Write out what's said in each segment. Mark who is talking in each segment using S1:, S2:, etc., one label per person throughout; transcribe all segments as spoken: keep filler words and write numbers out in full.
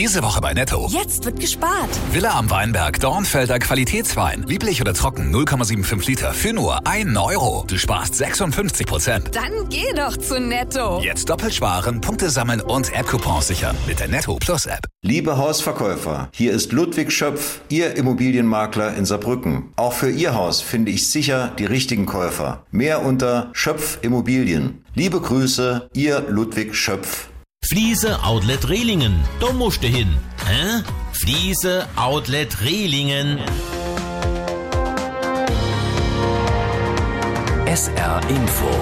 S1: Diese Woche bei Netto.
S2: Jetzt wird gespart.
S1: Villa am Weinberg, Dornfelder Qualitätswein. Lieblich oder trocken, null Komma fünfundsiebzig Liter für nur einen Euro. Du sparst sechsundfünfzig Prozent.
S2: Dann geh doch zu Netto.
S1: Jetzt doppelt sparen, Punkte sammeln und App-Coupons sichern mit der Netto Plus App.
S3: Liebe Hausverkäufer, hier ist Ludwig Schöpf, Ihr Immobilienmakler in Saarbrücken. Auch für Ihr Haus finde ich sicher die richtigen Käufer. Mehr unter Schöpf Immobilien. Liebe Grüße, Ihr Ludwig Schöpf.
S4: Fliese Outlet Rehlingen, da musst du hin. Hä? Fliese Outlet Rehlingen.
S5: S R Info.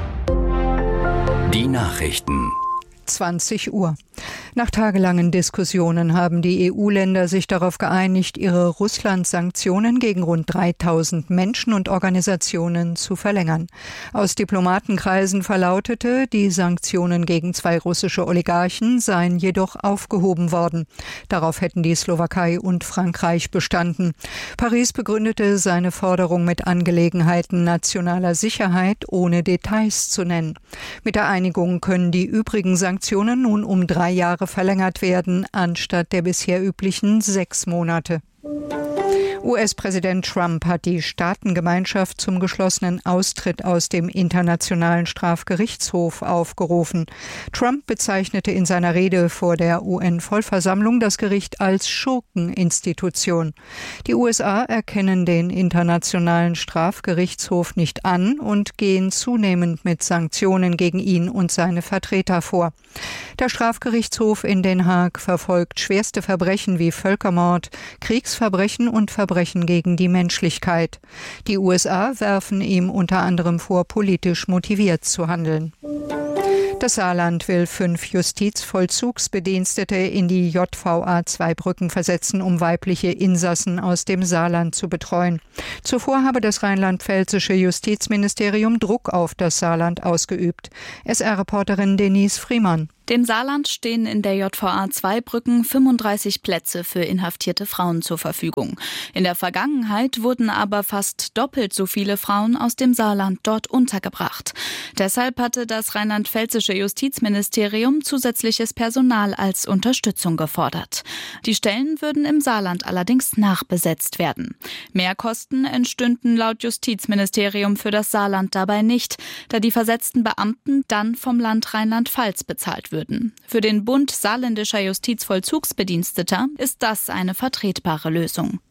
S5: Die Nachrichten.
S6: zwanzig Uhr. Nach tagelangen Diskussionen haben die E U-Länder sich darauf geeinigt, ihre Russland-Sanktionen gegen rund dreitausend Menschen und Organisationen zu verlängern. Aus Diplomatenkreisen verlautete, die Sanktionen gegen zwei russische Oligarchen seien jedoch aufgehoben worden. Darauf hätten die Slowakei und Frankreich bestanden. Paris begründete seine Forderung mit Angelegenheiten nationaler Sicherheit, ohne Details zu nennen. Mit der Einigung können die übrigen Sanktionen nun um drei Jahre verlängert werden, anstatt der bisher üblichen sechs Monate. U S-Präsident Trump hat die Staatengemeinschaft zum geschlossenen Austritt aus dem Internationalen Strafgerichtshof aufgerufen. Trump bezeichnete in seiner Rede vor der U N-Vollversammlung das Gericht als Schurkeninstitution. Die U S A erkennen den Internationalen Strafgerichtshof nicht an und gehen zunehmend mit Sanktionen gegen ihn und seine Vertreter vor. Der Strafgerichtshof in Den Haag verfolgt schwerste Verbrechen wie Völkermord, Kriegsverbrechen und Verbrechen gegen die Menschlichkeit. Die U S A werfen ihm unter anderem vor, politisch motiviert zu handeln. Das Saarland will fünf Justizvollzugsbedienstete in die J V A Zweibrücken versetzen, um weibliche Insassen aus dem Saarland zu betreuen. Zuvor habe das rheinland-pfälzische Justizministerium Druck auf das Saarland ausgeübt. S R-Reporterin Denise Friemann.
S7: Dem Saarland stehen in der J V A Zweibrücken fünfunddreißig Plätze für inhaftierte Frauen zur Verfügung. In der Vergangenheit wurden aber fast doppelt so viele Frauen aus dem Saarland dort untergebracht. Deshalb hatte das rheinland-pfälzische Justizministerium zusätzliches Personal als Unterstützung gefordert. Die Stellen würden im Saarland allerdings nachbesetzt werden. Mehrkosten entstünden laut Justizministerium für das Saarland dabei nicht, da die versetzten Beamten dann vom Land Rheinland-Pfalz bezahlt würden. Für den Bund saarländischer Justizvollzugsbediensteter ist das eine vertretbare Lösung.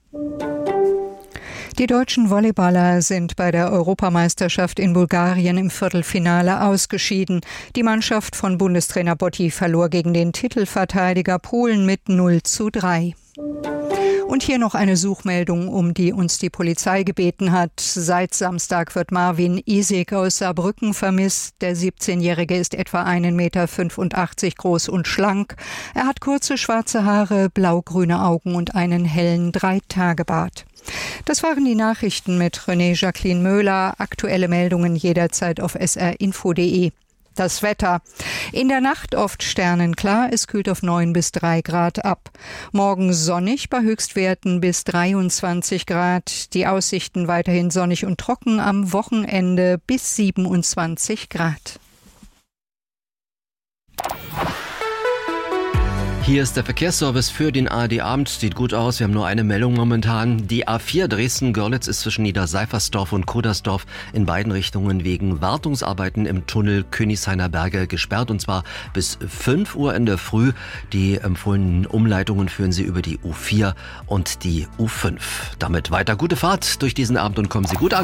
S6: Die deutschen Volleyballer sind bei der Europameisterschaft in Bulgarien im Viertelfinale ausgeschieden. Die Mannschaft von Bundestrainer Botti verlor gegen den Titelverteidiger Polen mit null zu drei. Und hier noch eine Suchmeldung, um die uns die Polizei gebeten hat. Seit Samstag wird Marvin Isig aus Saarbrücken vermisst. Der siebzehnjährige ist etwa ein Meter fünfundachtzig groß und schlank. Er hat kurze schwarze Haare, blaugrüne Augen und einen hellen Dreitagebart. Das waren die Nachrichten mit René Jacqueline Möhler. Aktuelle Meldungen jederzeit auf s r info punkt d e. Das Wetter. In der Nacht oft sternenklar, es kühlt auf neun bis drei Grad ab. Morgen sonnig bei Höchstwerten bis dreiundzwanzig Grad. Die Aussichten weiterhin sonnig und trocken, am Wochenende bis siebenundzwanzig Grad.
S8: Hier ist der Verkehrsservice für den A R D-Abend. Sieht gut aus, wir haben nur eine Meldung momentan. Die A vier Dresden-Görlitz ist zwischen Niederseifersdorf und Kodersdorf in beiden Richtungen wegen Wartungsarbeiten im Tunnel Königshainer Berge gesperrt. Und zwar bis fünf Uhr in der Früh. Die empfohlenen Umleitungen führen Sie über die U vier und die U fünf. Damit weiter gute Fahrt durch diesen Abend und kommen Sie gut an.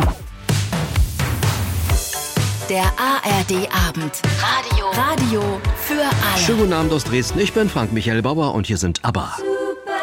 S2: Der A R D-Abend. Radio. Radio für alle.
S8: Schönen guten Abend aus Dresden. Ich bin Frank Michael Bauer und hier sind ABBA.